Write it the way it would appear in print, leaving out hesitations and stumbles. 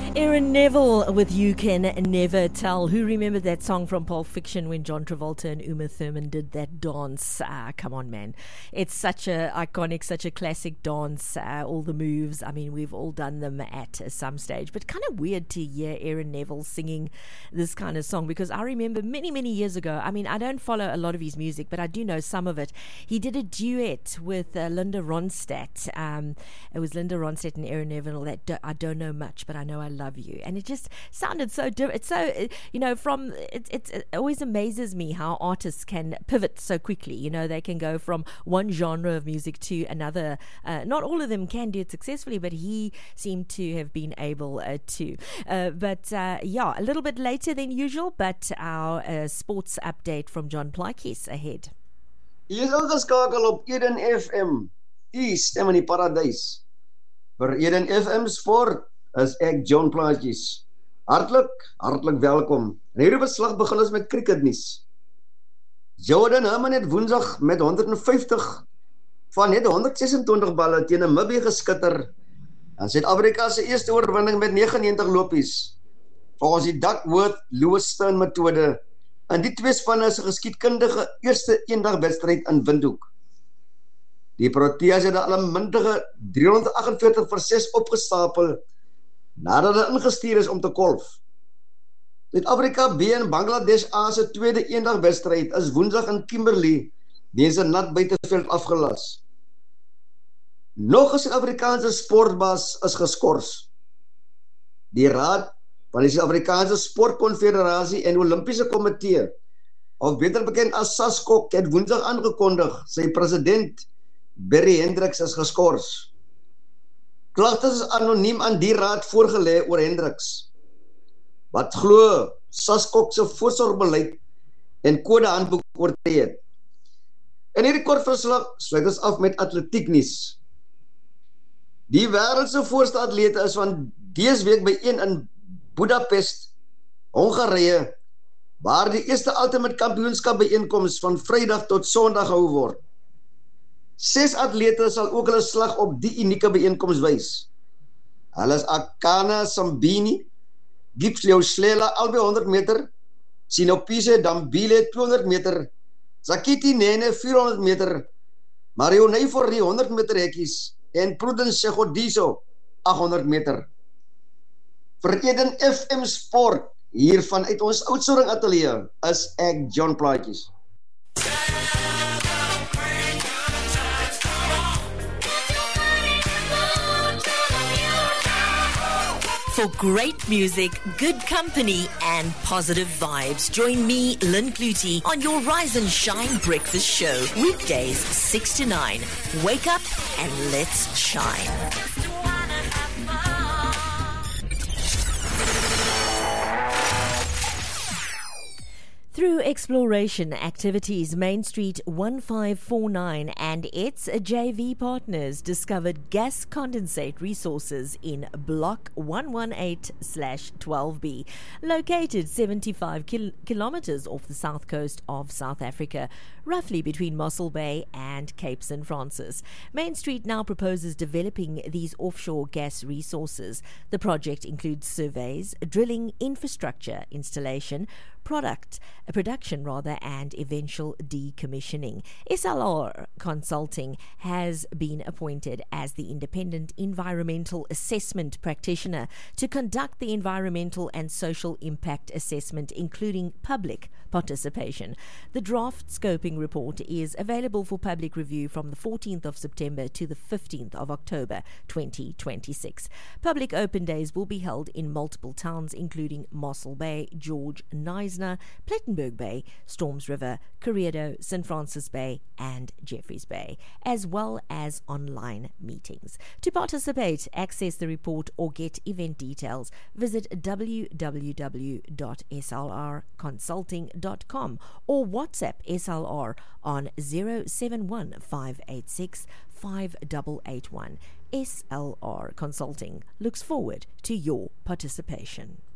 Aaron Neville with You Can Never Tell. Who remembered that song from Pulp Fiction when John Travolta and Uma Thurman did that dance? Come on, man. It's such a iconic, such a classic dance. All the moves. I mean, we've all done them at some stage. But kind of weird to hear Aaron Neville singing this kind of song, because I remember many, many years ago, I mean, I don't follow a lot of his music, but I do know some of it. He did a duet with Linda Ronstadt. It was Linda Ronstadt and Aaron Neville. I don't know much, but I know I love you. And it just sounded so different. It's so, it always amazes me how artists can pivot so quickly. They can go from one genre of music to another. Not all of them can do it successfully, but he seemed to have been able to. But a little bit later than usual, but our sports update from John Plaatjes ahead. Jy is ingeskakel op Eden FM, die stem in die paradys. Vir Eden FM Sport is ek John Plaatjes. Hartlik welkom. En hierdie beslag begin ons met cricketnuus. Jordan Herman het Woensdag met 150 van net 126 balle teen Namibië geskitter. En Suid-Afrika se eerste oorwinning met 99 lopies. Volgens die Duckworth-Lewiston metode. En die twee spanne is 'n geskiedkundige eerste eendagwedstryd in Windhoek. Die Proteas het 'n allemintige 348 vir 6 opgestapel nadat hulle ingestuur is om te kolf. Suid-Afrika B en Bangladesh A se tweede eendagwedstryd is Woensdag in Kimberley weens 'n nat buiteveld afgelas. Nog 'n Suid-Afrikaanse sportbaas is geskort. Die raad van die Suid-Afrikaanse Sportkonfederasie en Olimpiese Komitee, of beter bekend as SASCOC, het Woensdag aangekondig sy president Barry Hendricks is geskort. Klagtes is anoniem aan die raad voorgelê oor Hendricks, wat glo SASCOC se voorsorgbeleid en kodehandboek oortree het. In hierdie kort verslag sluit ons af met atletieknuus. Die wêreld se voorste atlete is van dese week byeen in Budapest, Hongarije, waar die eerste Ultimate Kampioenskap byeenkoms van Vrydag tot Sondag gehou word. 6 atlete sal ook hulle slag op die unieke byeenkoms wys. Hulle is Akana Sambini, Gipsleo Slela albei 100 meter, Sinopise Dambile 200 meter, Zakiti Nene 400 meter, Mario Neiforri 100 meter hekkies en Prudence Segodiso 800 meter. Vir Eden FM Sport, hier vanuit ons Oudtshoorn ateljee, is ek John Plaatjes. For great music, good company, and positive vibes, join me, Lynn Clutie, on your Rise and Shine Breakfast Show. Weekdays, 6 to 9. Wake up and let's shine. Through exploration activities, Main Street 1549 and its JV partners discovered gas condensate resources in Block 118/12B, located 75 kilometers off the south coast of South Africa, roughly between Mossel Bay and Cape St. Francis. Main Street now proposes developing these offshore gas resources. The project includes surveys, drilling, infrastructure installation, production and eventual decommissioning. SLR Consulting has been appointed as the independent environmental assessment practitioner to conduct the environmental and social impact assessment, including public participation. The draft scoping report is available for public review from the 14th of September to the 15th of October 2026. Public open days will be held in multiple towns, including Mossel Bay, George, Knysna, Plettenberg Bay, Storms River, Corredo, St. Francis Bay, and Jeffreys Bay, as well as online meetings. To participate, access the report or get event details, visit www.slrconsulting.com or WhatsApp SLR on 071 586 5881. SLR Consulting looks forward to your participation.